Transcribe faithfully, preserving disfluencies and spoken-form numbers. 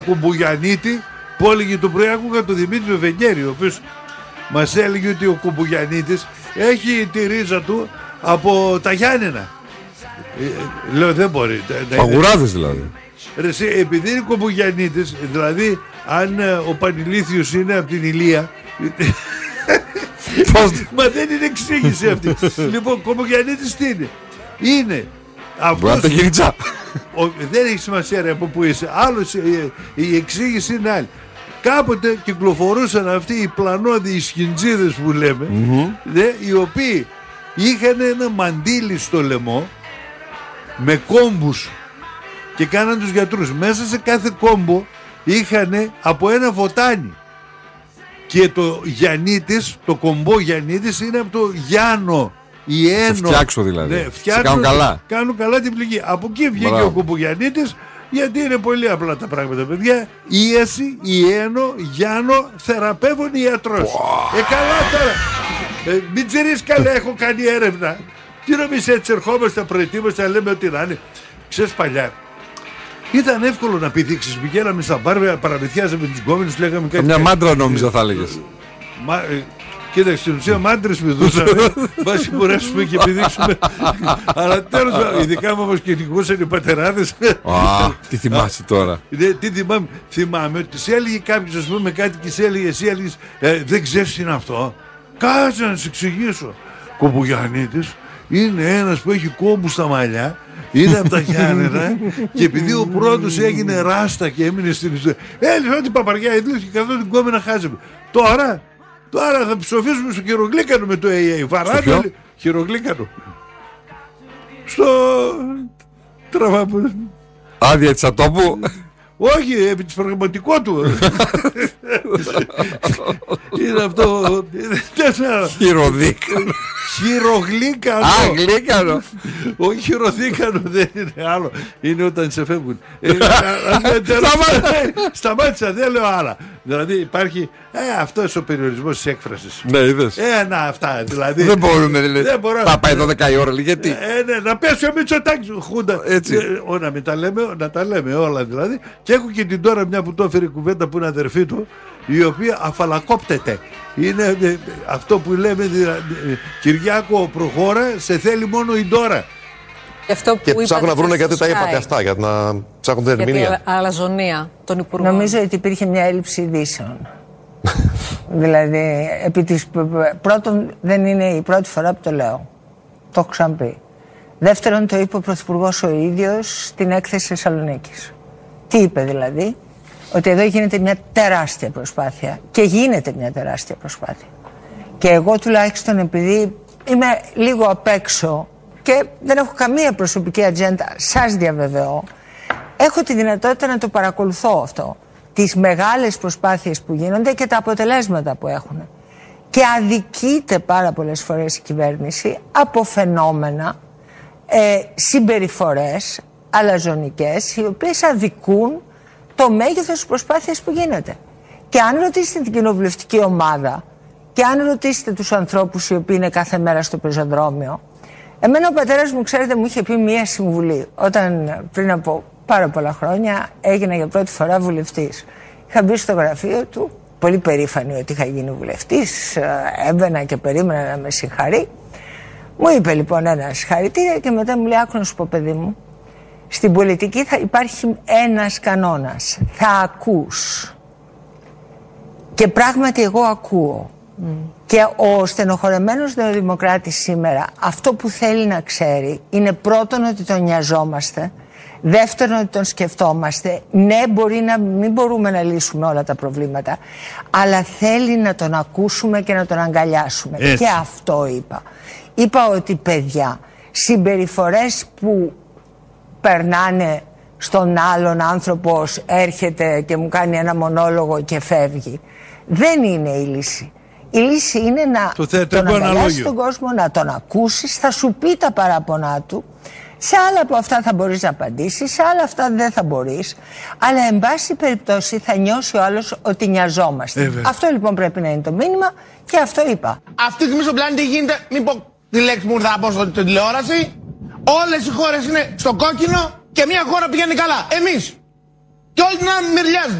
Κουμπουγιαννίτη που έλεγε το πρωί, άκουγα τον Δημήτρη Βεγγέρη, ο οποίος μας έλεγε ότι ο Κουμπουγιαννίτης έχει τη ρίζα του από τα Γιάννενα. Ε, λέω δεν μπορεί. Παγουράδες δηλαδή. Ρε, επειδή είναι Κουμπουγιαννίτης, δηλαδή αν ο Πανηλήθιος είναι από την Ηλία. Μα δεν είναι εξήγηση αυτή. Λοιπόν, Κουμπουγιαννίτης τι είναι? Είναι αυτός, ο, δεν έχει σημασία ρε, από που είσαι. Άλλος, η, η εξήγηση είναι άλλη. Κάποτε κυκλοφορούσαν αυτοί οι πλανόδιοι σχιντζίδες που λέμε, mm-hmm. ναι, οι οποίοι είχαν ένα μαντίλι στο λαιμό με κόμπους και κάναν τους γιατρούς. Μέσα σε κάθε κόμπο είχαν από ένα βοτάνι. Και το Γιαννίτης, το κομπό Γιαννίτης είναι από το Γιάννο. Σε φτιάξω δηλαδή. Ναι, φτιάξω, κάνουν καλά. Κάνουν καλά την πληγή. Από εκεί βγήκε Μπράβο. Ο Κουμπουγιαννίτης, γιατί είναι πολύ απλά τα πράγματα, παιδιά. Ίαση, Ιένο, Γιάννο, θεραπεύων ιατρός. Wow. Ε, καλά τώρα. Ε, μην τσιρείς καλά, έχω κάνει έρευνα. Τι νομίζεις, έτσι ερχόμαστε, προετοίμαστε, λέμε ότι να είναι. Ξέρεις παλιά, ήταν εύκολο να πηδήξεις. Πηγαίναμε στα μπάρ, παραμυθιάζαμε τους γκόμενους, λέγαμε κάτι. Μια μάντρα νόμιζα θα έλεγες. Μα, κοίταξε, στην ουσία μάντρες πηδούσαμε. Βάσει μπορέσουμε και πηδήξουμε. Αλλά τέλος, ειδικά μου όμως κυνηγούσαν οι πατεράδες. Α, τι θυμάσαι τώρα? Τι θυμάμαι? Θυμάμαι ότι σε έλεγε κάποιος, ας πούμε, κάτι και σε έλεγε, εσύ έλεγες, δεν ξέρεις τι είναι αυτό. Κάτσε να σου εξηγήσω. Κουμπουγιαννίτης είναι ένας που έχει κόμπους στα μαλλιά. Είναι από τα Γιάννενα και επειδή ο πρώτος έγινε ράστα και έμεινε στην ιστορία, έλεγε ότι παπαριά είδες και καθώς την κόμενα χάζευε. Τώρα, τώρα θα ψοφήσουμε στο χειρογλίκανο με το έι έι. Βαράνε χειρογλίκανο. Στο τραβάπο. Άδεια της ατόπου. Όχι, επί της πραγματικό του. Είναι αυτό. Χειροδίκανο. Χειρογλίκανο. Α, γλίκανο. Όχι, χειροδίκανο δεν είναι άλλο. Είναι όταν σε φεύγουν. Σταμάτησα, δεν λέω άλλα. Δηλαδή υπάρχει αυτός ο περιορισμός της έκφρασης. Ναι, είδες. Ε, να, αυτά. Δηλαδή. Δεν μπορούμε, δηλαδή. Θα πάει δώδεκα η ώρα, γιατί. Ε, ναι, να πέσει ο Μητσοτάκης. Χούντα. Έτσι. Να μην τα λέμε, να τα λέμε όλα δηλαδή. Και έχω και την τώρα μια που το έφερε κουβέντα που είναι αδερφή του, η οποία αφαλακόπτεται. Είναι ε, αυτό που λέμε δηλαδή, Κυριάκο προχώρα, σε θέλει μόνο η Ντόρα. Αυτό που και ψάχνουν να βρουν γιατί τα είπατε αυτά, για να ψάχνουν την ερμηνεία. Για την αλαζονία των υπουργών. Νομίζω ότι υπήρχε μια έλλειψη ειδήσεων. Δηλαδή, επί της, πρώτον, δεν είναι η πρώτη φορά που το λέω. Το έχω ξαναπεί. Δεύτερον, το είπε ο Πρωθυπουργός ο ίδιος στην έκθεση Θεσσαλονίκης. Τι είπε δηλαδή? Ότι εδώ γίνεται μια τεράστια προσπάθεια. Και γίνεται μια τεράστια προσπάθεια. Και εγώ τουλάχιστον, επειδή είμαι λίγο απ' έξω και δεν έχω καμία προσωπική ατζέντα, σας διαβεβαιώ, έχω τη δυνατότητα να το παρακολουθώ αυτό. Τις μεγάλες προσπάθειες που γίνονται και τα αποτελέσματα που έχουν. Και αδικείται πάρα πολλές φορές η κυβέρνηση από φαινόμενα, ε, συμπεριφορές αλαζονικές, οι οποίες αδικούν το μέγεθος της προσπάθειας που γίνεται. Και αν ρωτήσετε την κοινοβουλευτική ομάδα και αν ρωτήσετε τους ανθρώπους οι οποίοι είναι κάθε μέρα στο πεζοδρόμιο, εμένα ο πατέρας μου, ξέρετε, μου είχε πει μία συμβουλή όταν πριν από πάρα πολλά χρόνια έγινα για πρώτη φορά βουλευτής. Είχα μπει στο γραφείο του, πολύ περήφανη ότι είχα γίνει βουλευτής, έμπαινα και περίμενα να με συγχαρεί. Μου είπε λοιπόν ένα συγχαρητήρια και μετά μου λέει, άκου να σου πω παιδί μου, στην πολιτική θα υπάρχει ένας κανόνας, θα ακούς. Και πράγματι εγώ ακούω. Mm. Και ο στενοχωρεμένος νεοδημοκράτης σήμερα αυτό που θέλει να ξέρει είναι πρώτον ότι τον νοιαζόμαστε, δεύτερον ότι τον σκεφτόμαστε. Ναι, μπορεί να μην μπορούμε να λύσουμε όλα τα προβλήματα, αλλά θέλει να τον ακούσουμε και να τον αγκαλιάσουμε. Έτσι. Και αυτό είπα. Είπα ότι παιδιά, συμπεριφορές που περνάνε στον άλλον άνθρωπος, έρχεται και μου κάνει ένα μονόλογο και φεύγει, δεν είναι η λύση. Η λύση είναι να το τον αγκαλιάσεις τον κόσμο, να τον ακούσεις, θα σου πει τα παράπονά του. Σε άλλα από αυτά θα μπορείς να απαντήσεις, σε άλλα αυτά δεν θα μπορείς. Αλλά εν πάση περιπτώσει θα νιώσει ο άλλος ότι νοιαζόμαστε. Ε, αυτό λοιπόν πρέπει να είναι το μήνυμα και αυτό είπα. Αυτή τη στιγμή στον πλανήτη γίνεται, μην πω τη λέξη που θα πω στην τηλεόραση, όλες οι χώρες είναι στο κόκκινο και μια χώρα πηγαίνει καλά. Εμείς. Και όλοι να μυρλιάζουν.